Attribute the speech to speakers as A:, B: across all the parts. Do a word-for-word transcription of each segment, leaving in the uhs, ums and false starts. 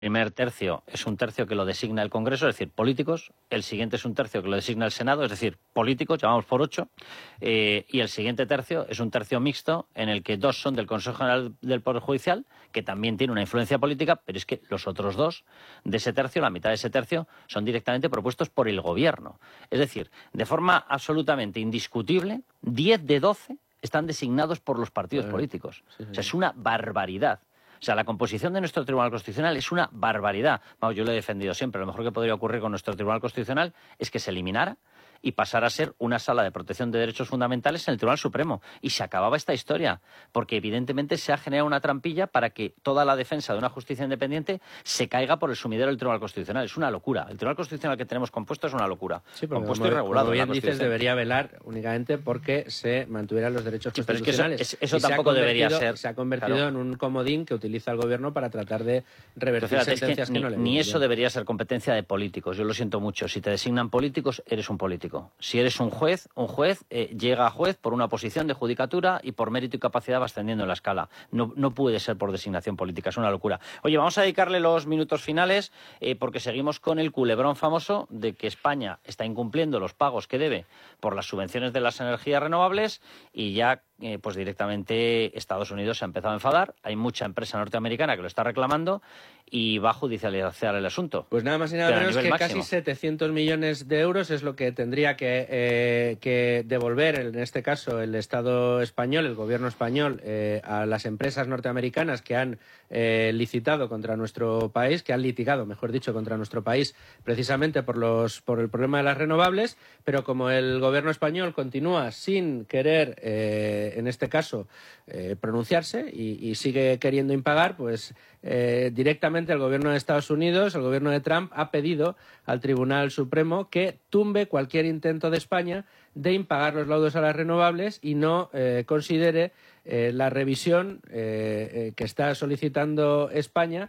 A: primer tercio es un tercio que lo designa el Congreso, es decir, políticos. El siguiente es un tercio que lo designa el Senado, es decir, políticos, llamamos por ocho. Eh, y el siguiente tercio es un tercio mixto en el que dos son del Consejo General del Poder Judicial, que también tiene una influencia política, pero es que los otros dos de ese tercio, la mitad de ese tercio, son directamente propuestos por el Gobierno. Es decir, de forma absolutamente indiscutible, diez de doce están designados por los partidos
B: Bueno,
A: políticos.
B: sí, sí.
A: O sea, es una barbaridad. O sea, la composición de nuestro Tribunal Constitucional es una barbaridad. Vamos, yo lo he defendido siempre. Lo mejor que podría ocurrir con nuestro Tribunal Constitucional es que se eliminara y pasara a ser una sala de protección de derechos fundamentales en el Tribunal Supremo. Y se acababa esta historia, porque evidentemente se ha generado una trampilla para que toda la defensa de una justicia independiente se caiga por el sumidero del Tribunal Constitucional. Es una locura. El Tribunal Constitucional que tenemos compuesto es una locura.
B: Sí, porque
A: compuesto
B: como,
A: y regulado.
B: como bien
A: en la
B: dices,
A: Constitución.
B: debería velar únicamente porque se mantuvieran los derechos
A: Sí, pero es que eso,
B: constitucionales.
A: es- eso
B: Y se ha
A: tampoco debería
B: convertido-
A: ser.
B: Se ha convertido
A: Claro.
B: en un comodín que utiliza el Gobierno para tratar de
A: Pero
B: revertir
A: fíjate, es que
B: sentencias que,
A: ni,
B: no le
A: ni
B: vienen
A: eso
B: bien.
A: debería ser competencia de políticos. Yo lo siento mucho. Si te designan políticos, eres un político. Si eres un juez, un juez eh, llega a juez por una posición de judicatura y por mérito y capacidad va ascendiendo en la escala. No, no puede ser por designación política. Es una locura. Oye, vamos a dedicarle los minutos finales eh, porque seguimos con el culebrón famoso de que España está incumpliendo los pagos que debe por las subvenciones de las energías renovables y ya eh, pues directamente Estados Unidos se ha empezado a enfadar. Hay mucha empresa norteamericana que lo está reclamando y va a judicializar el asunto.
B: Pues nada más y nada
A: Pero a
B: menos
A: nivel
B: que
A: máximo.
B: casi setecientos millones de euros es lo que tendría que, eh, que devolver, en este caso, el Estado español, el Gobierno español, eh, a las empresas norteamericanas que han eh, licitado contra nuestro país, que han litigado, mejor dicho, contra nuestro país, precisamente por, los, por el problema de las renovables, pero como el Gobierno español continúa sin querer, eh, en este caso, eh, pronunciarse y, y sigue queriendo impagar, pues eh, directamente el Gobierno de Estados Unidos, el Gobierno de Trump, ha pedido al Tribunal Supremo que tumbe cualquier intento de España de impagar los laudos a las renovables y no eh, considere eh, la revisión eh, eh, que está solicitando España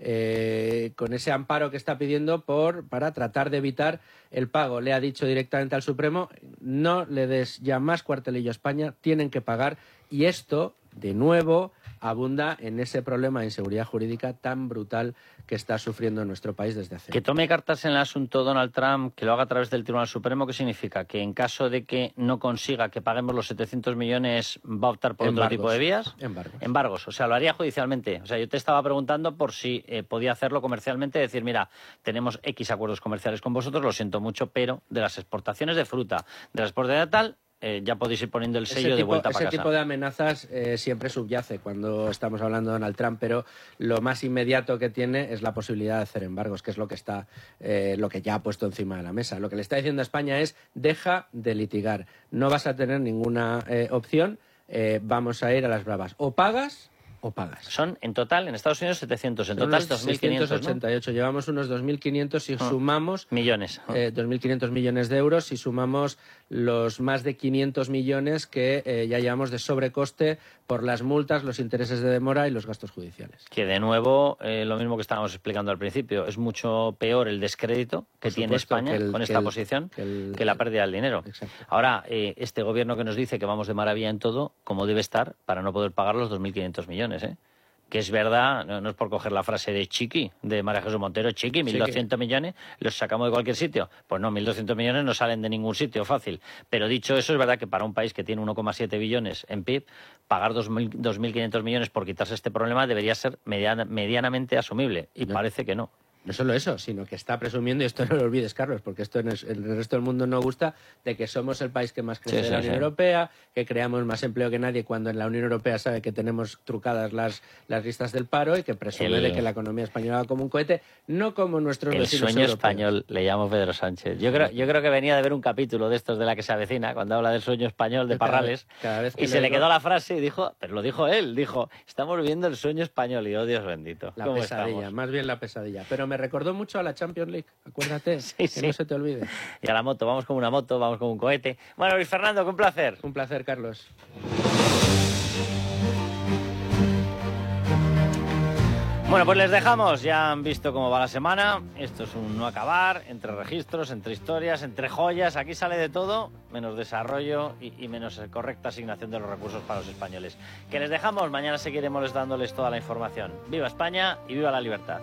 B: eh, con ese amparo que está pidiendo por para tratar de evitar el pago. Le ha dicho directamente al Supremo: no le des ya más cuartelillo a España, tienen que pagar. Y esto, de nuevo, abunda en ese problema de inseguridad jurídica tan brutal que está sufriendo nuestro país desde hace
A: Que tome cartas en el asunto Donald Trump, que lo haga a través del Tribunal Supremo, ¿qué significa? Que en caso de que no consiga que paguemos los setecientos millones, va a optar por
B: Embargos.
A: otro tipo de vías.
B: Embargos.
A: Embargos, o sea, lo haría judicialmente. O sea, yo te estaba preguntando por si eh, podía hacerlo comercialmente, decir, mira, tenemos X acuerdos comerciales con vosotros, lo siento mucho, pero de las exportaciones de fruta, de las exportaciones de tal, eh, ya podéis ir poniendo el
B: Ese
A: sello de
B: tipo,
A: vuelta
B: ese
A: para casa.
B: tipo de amenazas eh, siempre subyace cuando estamos hablando de Donald Trump, pero lo más inmediato que tiene es la posibilidad de hacer embargos, que es lo que está, eh, lo que ya ha puesto encima de la mesa. Lo que le está diciendo a España es: deja de litigar, no vas a tener ninguna eh, opción, eh, vamos a ir a las bravas. O pagas o pagas.
A: Son en total, en Estados Unidos, setecientos, en
B: Son
A: total
B: unos
A: dos mil quinientos, ¿no?
B: seiscientos ochenta y ocho. Llevamos unos dos mil quinientos si
A: Ah.
B: sumamos
A: millones.
B: eh, dos mil quinientos millones de euros, si sumamos los más de quinientos millones que eh, ya llevamos de sobrecoste por las multas, los intereses de demora y los gastos judiciales.
A: Que de nuevo, eh, lo mismo que estábamos explicando al principio, es mucho peor el descrédito que
B: Por
A: tiene
B: supuesto,
A: España
B: que el-
A: con
B: que
A: esta
B: el-
A: posición
B: que el-
A: que la pérdida del dinero.
B: Exacto.
A: Ahora, eh, este gobierno que nos dice que vamos de maravilla en todo, como debe estar para no poder pagar los dos mil quinientos millones, ¿eh? Que es verdad, no, no es por coger la frase de Chiqui, de María Jesús Montero, Chiqui, mil doscientos millones, los sacamos de cualquier sitio. Pues no, mil doscientos millones no salen de ningún sitio, fácil. Pero dicho eso, es verdad que para un país que tiene uno coma siete billones en P I B, pagar dos mil quinientos millones por quitarse este problema debería ser mediana, medianamente asumible. Y
B: No.
A: parece que no.
B: No solo eso, sino que está presumiendo, y esto no lo olvides, Carlos, porque esto en el, en el resto del mundo no gusta, de que somos el país que más crece
A: Sí,
B: de
A: sí,
B: la Unión
A: sí.
B: Europea, que creamos más empleo que nadie, cuando en la Unión Europea sabe que tenemos trucadas las, las listas del paro y que presume
A: El-
B: de que la economía española va como un cohete, no como nuestros
A: El
B: vecinos
A: sueño
B: europeos.
A: español, le llamo Pedro Sánchez. Yo creo, yo creo que venía de ver un capítulo de estos de La que se avecina, cuando habla del sueño español de
B: Yo cada
A: Parrales,
B: vez- cada vez que
A: y se le
B: digo-
A: quedó la frase y dijo, pero lo dijo él, dijo, estamos viviendo el sueño español, y oh Dios bendito.
B: La
A: ¿Cómo
B: pesadilla,
A: estamos?
B: más bien la pesadilla. Pero me recordó mucho a la Champions League, acuérdate,
A: Sí,
B: que
A: sí.
B: no se te olvide.
A: Y a la moto, vamos como una moto, vamos como un cohete. Bueno, Luis Fernando, que un placer.
B: Un placer, Carlos.
A: Bueno, pues les dejamos. Ya han visto cómo va la semana. Esto es un no acabar, entre registros, entre historias, entre joyas. Aquí sale de todo, menos desarrollo y, y menos correcta asignación de los recursos para los españoles. Que les dejamos. Mañana seguiremos dándoles toda la información. ¡Viva España y viva la libertad!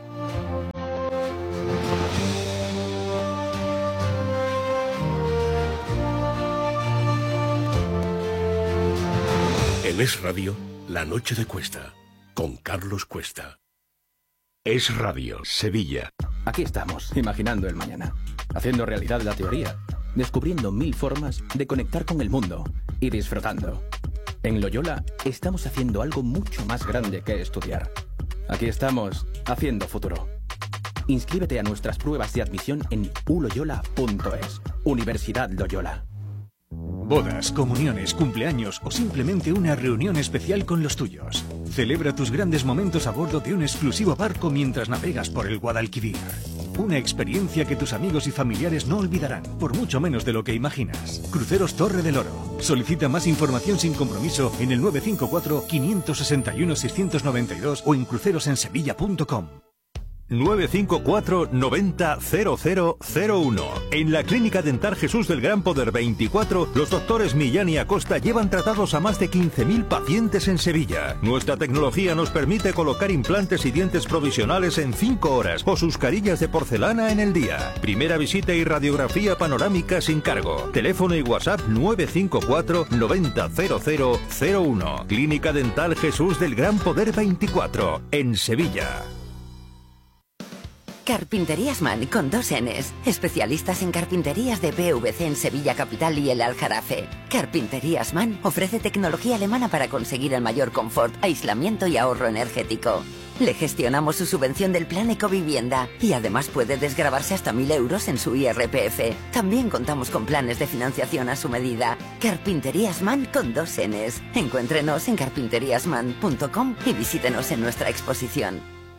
C: En Es Radio, La Noche de Cuesta, con Carlos Cuesta. Es Radio, Sevilla.
D: Aquí estamos, imaginando el mañana, haciendo realidad la teoría, descubriendo mil formas de conectar con el mundo y disfrutando. En Loyola estamos haciendo algo mucho más grande que estudiar. Aquí estamos, haciendo futuro. Inscríbete a nuestras pruebas de admisión en u loyola punto es. Universidad Loyola.
E: Bodas, comuniones, cumpleaños o simplemente una reunión especial con los tuyos. Celebra tus grandes momentos a bordo de un exclusivo barco mientras navegas por el Guadalquivir. Una experiencia que tus amigos y familiares no olvidarán, por mucho menos de lo que imaginas. Cruceros Torre del Oro. Solicita más información sin compromiso en el nueve cinco cuatro, cinco seis uno, seis nueve dos o en crucerosensevilla punto com.
F: nueve cinco cuatro, noventa, cero cero cero uno. En la Clínica Dental Jesús del Gran Poder veinticuatro, los doctores Millán y Acosta llevan tratados a más de quince mil pacientes en Sevilla. Nuestra tecnología nos permite colocar implantes y dientes provisionales en cinco horas o sus carillas de porcelana en el día. Primera visita y radiografía panorámica sin cargo. Teléfono y WhatsApp nueve cinco cuatro, noventa, cero cero cero uno. Clínica Dental Jesús del Gran Poder veinticuatro, en Sevilla.
G: Carpinterías Man con dos Ns. Especialistas en carpinterías de P V C en Sevilla Capital y el Aljarafe. Carpinterías Man ofrece tecnología alemana para conseguir el mayor confort, aislamiento y ahorro energético. Le gestionamos su subvención del plan Ecovivienda y además puede desgravarse hasta mil euros en su I R P F. También contamos con planes de financiación a su medida. Carpinterías Man con dos Ns. Encuéntrenos en carpinterías man punto com y visítenos en nuestra exposición.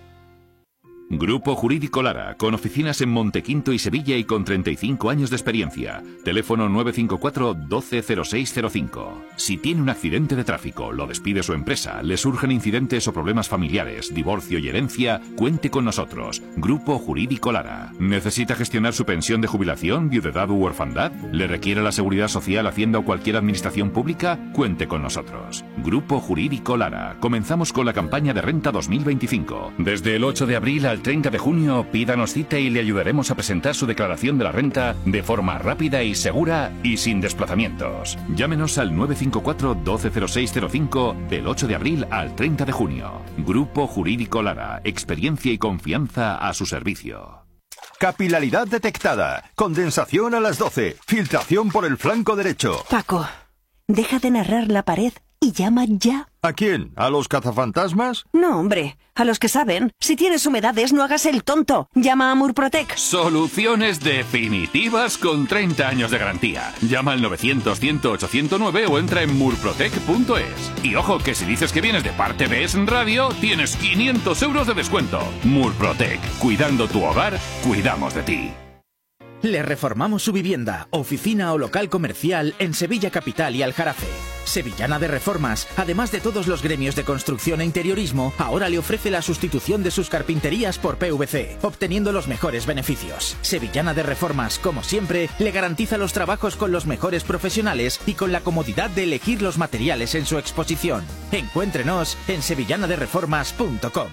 H: Grupo Jurídico Lara, con oficinas en Montequinto y Sevilla y con treinta y cinco años de experiencia. Teléfono nueve cinco cuatro, doce, cero seis cero cinco. Si tiene un accidente de tráfico, lo despide su empresa, le surgen incidentes o problemas familiares, divorcio y herencia, cuente con nosotros. Grupo Jurídico Lara. ¿Necesita gestionar su pensión de jubilación, viudedad u orfandad? ¿Le requiere la Seguridad Social, Hacienda o cualquier administración pública? Cuente con nosotros. Grupo Jurídico Lara. Comenzamos con la campaña de renta dos mil veinticinco. Desde el ocho de abril al treinta de junio, pídanos cita y le ayudaremos a presentar su declaración de la renta de forma rápida y segura y sin desplazamientos. Llámenos al nueve cinco cuatro, doce, cero seis cero cinco del ocho de abril al treinta de junio. Grupo Jurídico Lara. Experiencia y confianza a su servicio.
F: Capilaridad detectada. Condensación a las doce. Filtración por el flanco derecho.
I: Paco, deja de narrar la pared y llama ya.
F: ¿A quién? ¿A los cazafantasmas?
I: No, hombre, a los que saben. Si tienes humedades, no hagas el tonto. Llama a Murprotec.
H: Soluciones definitivas con treinta años de garantía. Llama al novecientos, cien, ochocientos nueve o entra en murprotec punto es. Y ojo, que si dices que vienes de parte de Es Radio, tienes quinientos euros de descuento. Murprotec. Cuidando tu hogar, cuidamos de ti.
J: Le reformamos su vivienda, oficina o local comercial en Sevilla Capital y Aljarafe. Sevillana de Reformas, además de todos los gremios de construcción e interiorismo, ahora le ofrece la sustitución de sus carpinterías por P V C, obteniendo los mejores beneficios. Sevillana de Reformas, como siempre, le garantiza los trabajos con los mejores profesionales y con la comodidad de elegir los materiales en su exposición. Encuéntrenos en sevillana de reformas punto com.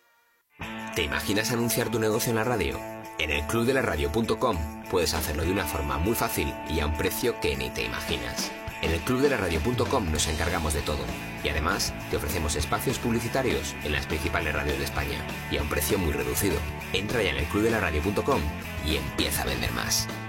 K: ¿Te imaginas anunciar tu negocio en la radio? En el club de la radio punto com puedes hacerlo de una forma muy fácil y a un precio que ni te imaginas. En el club de la radio punto com nos encargamos de todo y además te ofrecemos espacios publicitarios en las principales radios de España y a un precio muy reducido. Entra ya en el club de la radio punto com y empieza a vender más.